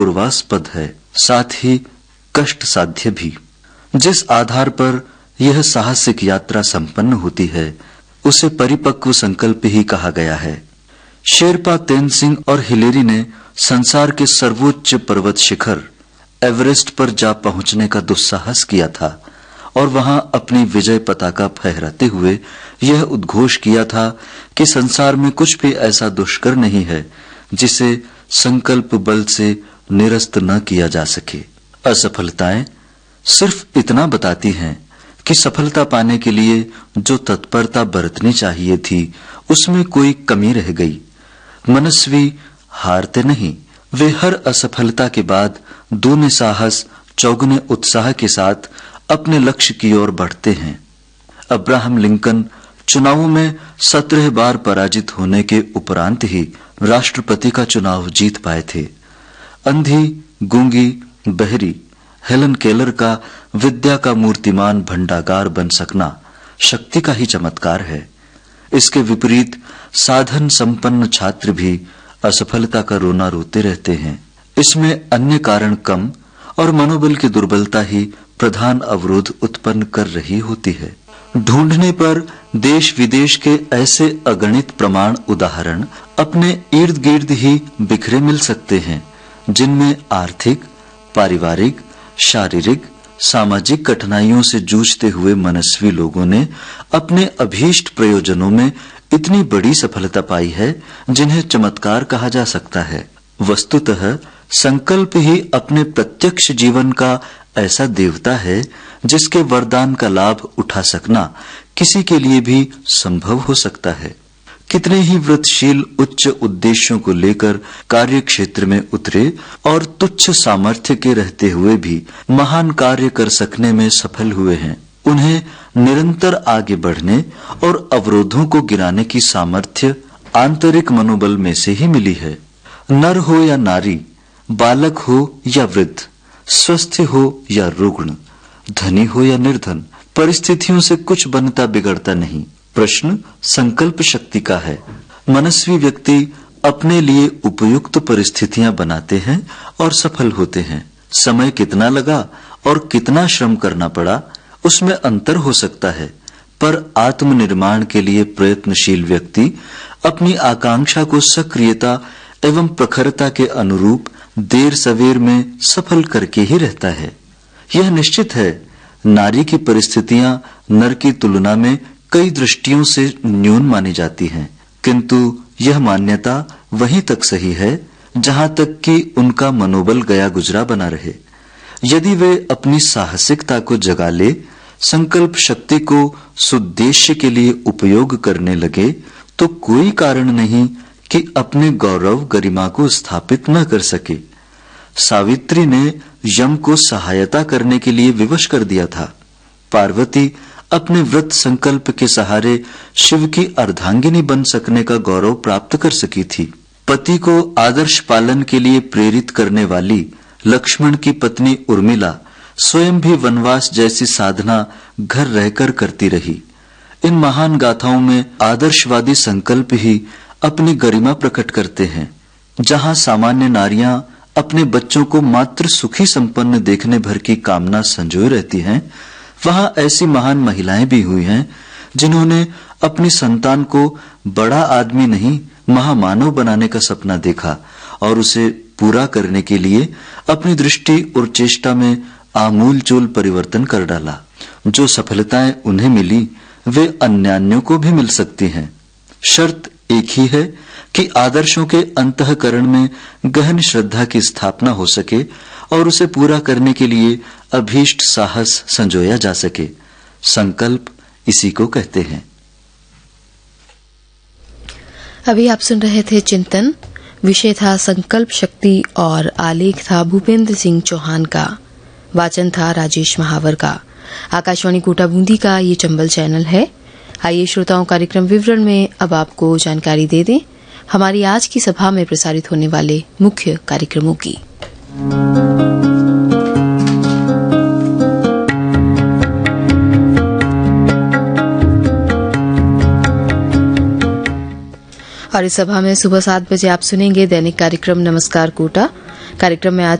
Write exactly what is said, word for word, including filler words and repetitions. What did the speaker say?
पूर्वास्पद है, साथ ही कष्ट साध्य भी। जिस आधार पर यह साहसिक यात्रा संपन्न होती है उसे परिपक्व संकल्प ही कहा गया है। शेरपा तेनसिंग और हिलेरी ने संसार के सर्वोच्च पर्वत शिखर एवरेस्ट पर जा पहुंचने का दुस्साहस किया था और वहां अपनी विजय पताका फहराते हुए यह उद्घोष किया था कि संसार में कुछ भी ऐसा दुष्कर नहीं है जिसे संकल्प बल से निरस्त न किया जा सके। असफलताएं सिर्फ इतना बताती हैं कि सफलता पाने के लिए जो तत्परता बरतनी चाहिए थी उसमें कोई कमी रह गई। मनस्वी हारते नहीं, वे हर असफलता के बाद दूने साहस, चौगुने उत्साह के साथ अपने लक्ष्य की ओर बढ़ते हैं। अब्राहम लिंकन चुनावों में सत्रह बार पराजित होने के उपरांत ही राष्ट्रपति का चुनाव जीत पाए थे। अंधी, गूंगी, बहरी हेलन केलर का विद्या का मूर्तिमान भंडागार बन सकना शक्ति का ही चमत्कार है। इसके विपरीत साधन संपन्न छात्र भी असफलता का रोना रोते रहते हैं। इसमें अन्य कारण कम और मनोबल की दुर्बलता ही प्रधान अवरोध उत्पन्न कर रही होती है। ढूंढने पर देश विदेश के ऐसे अगणित प्रमाण उदाहरण अपने इर्द गिर्द ही बिखरे मिल सकते हैं जिनमें आर्थिक, पारिवारिक, शारीरिक, सामाजिक कठिनाइयों से जूझते हुए मनस्वी लोगों ने अपने अभीष्ट प्रयोजनों में इतनी बड़ी सफलता पाई है जिन्हें चमत्कार कहा जा सकता है। वस्तुतः संकल्प ही अपने प्रत्यक्ष जीवन का ऐसा देवता है जिसके वरदान का लाभ उठा सकना किसी के लिए भी संभव हो सकता है। कितने ही व्रतशील उच्च उद्देश्यों को लेकर कार्य क्षेत्र में उतरे और तुच्छ सामर्थ्य के रहते हुए भी महान कार्य कर सकने में सफल हुए हैं। उन्हें निरंतर आगे बढ़ने और अवरोधों को गिराने की सामर्थ्य आंतरिक मनोबल में से ही मिली है। नर हो या नारी, बालक हो या वृद्ध, स्वस्थ हो या रुग्ण, धनी हो या निर्धन, परिस्थितियों से कुछ बनता बिगड़ता नहीं। प्रश्न संकल्प शक्ति का है। मनस्वी व्यक्ति अपने लिए उपयुक्त परिस्थितियां बनाते हैं और सफल होते हैं। समय कितना लगा और कितना श्रम करना पड़ा उसमें अंतर हो सकता है, पर आत्मनिर्माण के लिए प्रयत्नशील व्यक्ति अपनी आकांक्षा को सक्रियता एवं प्रखरता के अनुरूप देर सवेर में सफल करके ही रहता है। यह निश्चित है, नारी की परिस्थितियां नर की तुलना में कई दृष्टियों से न्यून मानी जाती हैं, किंतु यह मान्यता वहीं तक सही है जहां तक कि उनका मनोबल गया गुजरा बना रहे। यदि वे अपनी साहसिकता को जगा ले, संकल्प शक्ति को सुद्देश्य के लिए उपयोग करने लगे, तो कोई कारण नहीं कि अपने गौरव गरिमा को स्थापित न कर सके। सावित्री ने यम को सहायता करने के लिए विवश कर दिया था। पार्वती अपने व्रत संकल्प के सहारे शिव की अर्धांगिनी बन सकने का गौरव प्राप्त कर सकी थी। पति को आदर्श पालन के लिए प्रेरित करने वाली लक्ष्मण की पत्नी उर्मिला स्वयं भी वनवास जैसी साधना घर रहकर करती रही। इन महान गाथाओं में आदर्शवादी संकल्प ही अपनी गरिमा प्रकट करते हैं। जहां सामान्य नारियां अपने बच्चों को मात्र सुखी संपन्न देखने भर की कामना संजोए रहती हैं, वहां ऐसी महान महिलाएं भी हुई हैं जिन्होंने अपनी संतान को बड़ा आदमी नहीं महामानव बनाने का सपना देखा और उसे पूरा करने के लिए अपनी दृष्टि और चेष्टा में आमूलचूल परिवर्तन कर डाला। जो सफलताएं उन्हें मिली वे अन्यान्यों को भी मिल सकती हैं। शर्त एक ही है कि आदर्शों के अंतःकरण में गहन श्रद्धा की स्थापना हो सके और उसे पूरा करने के लिए अभीष्ट साहस संजोया जा सके। संकल्प इसी को कहते हैं। अभी आप सुन रहे थे चिंतन। विषय था संकल्प शक्ति और आलेख था भूपेंद्र सिंह चौहान का। वाचन था राजेश महावर का। आकाशवाणी कोटा बूंदी का ये चंबल चैनल है। आइए श्रोताओं, कार्यक्रम विवरण में अब आपको जानकारी दे दें हमारी आज की सभा में प्रसारित होने वाले मुख्य कार्यक्रमों की। और इस सभा में सुबह सात बजे आप सुनेंगे दैनिक कार्यक्रम नमस्कार कोटा। कार्यक्रम में आज